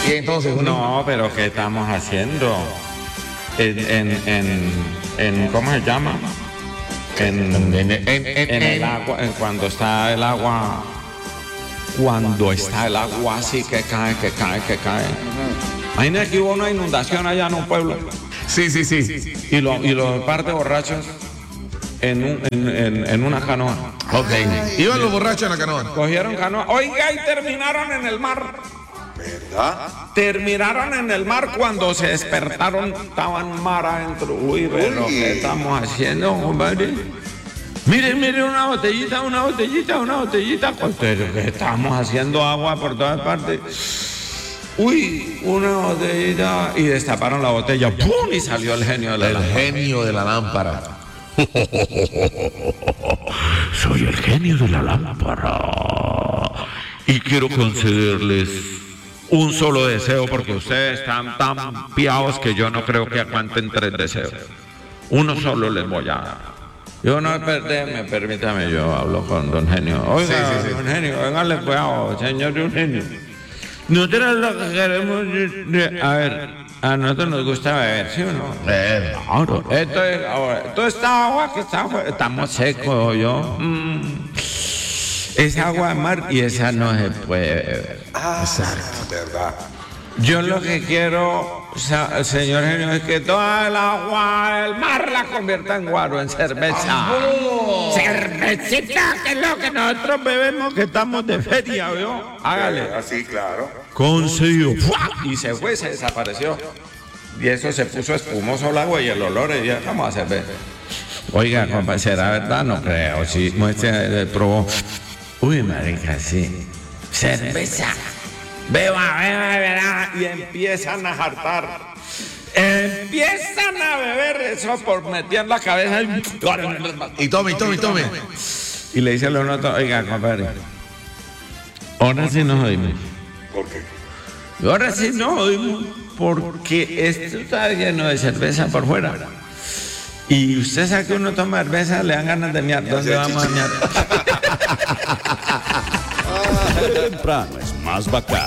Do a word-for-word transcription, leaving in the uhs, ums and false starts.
Y entonces, uno... No, pero ¿qué estamos haciendo? En, en, en, en ¿cómo se llama? En, En, en, en, en, en el en- agua, en cuando está el agua, cuando está el agua así que cae, que cae, que cae. Imagínate que hubo una inundación allá en un pueblo Sí, sí, sí. y, lo, y los par de borrachos en, un, en, en, en una canoa. Ok. Iban los borrachos en la canoa. Cogieron canoa, oiga, y terminaron en el mar. ¿Verdad? Terminaron en el mar cuando se despertaron, estaban mar adentro. Uy, pero ¿qué estamos haciendo, compadre? Miren, miren, una botellita, una botellita, una botellita. Pero ¿qué estamos haciendo agua por todas partes? Uy, una botellita. Y destaparon la botella, ¡pum! Y salió el genio de la El lámpara. genio de la lámpara. Soy el genio de la lámpara y quiero concederles un solo deseo porque ustedes están tan piados que yo no creo que aguanten tres deseos. Uno solo les voy a dar. Yo no, perdeme, permítame, yo hablo con don Genio. Oiga, Sí, sí, sí. don Genio, véngale cuidado, señor don Genio. Nosotros lo que queremos, es- a ver, a nosotros nos gusta beber, ¿sí o no? Eh, Claro. Esto es, ahora, toda esta agua que está afuera, estamos secos, yo. Mm. Es agua de mar y esa no se puede beber. Ah, verdad. Yo lo que quiero, sa- señor Genio, es que toda el agua del mar la convierta en guaro, en cerveza. Cervecita, que es lo que nosotros bebemos, que estamos de feria, ¿vio? Hágale. Así, claro. Concedido. ¡Fua! Y se fue, se desapareció. Y eso se puso espumoso el agua y el olor, y ya vamos a cerveza. Oiga, compa, ¿será verdad? No creo. Sí, muestre, probó. Uy, marica, sí. Cerveza. Beba, beba, beba. Y empiezan a jartar. Empiezan a beber eso por meter la cabeza y... y tome, y tome, y tome. Y le dice al otro, oiga, compadre, ahora sí nos oímos. ¿Por qué? Y ahora sí nos oímos porque esto está lleno de cerveza por fuera. Y usted sabe que uno toma cerveza, le dan ganas de miar. ¿Dónde vamos a miar? Temprano es más bacán.